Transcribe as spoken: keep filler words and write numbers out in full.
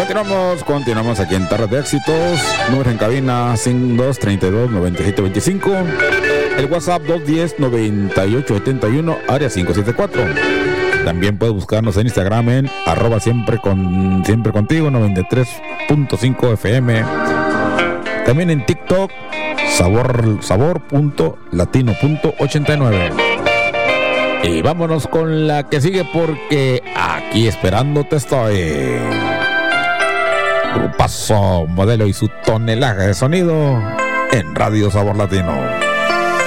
Continuamos, continuamos aquí en Tarde de Éxitos. Número en cabina cinco dos tres dos nueve siete dos cinco. El WhatsApp dos uno cero nueve ocho siete uno, área cinco siete cuatro. También puedes buscarnos en Instagram en arroba siempre, con, siempre contigo noventa y tres punto cinco F M. También en TikTok, sabor, sabor punto latino punto ochenta y nueve. Y vámonos con la que sigue porque aquí esperándote estoy. Grupazo Modelo y su tonelaje de sonido en Radio Sabor Latino.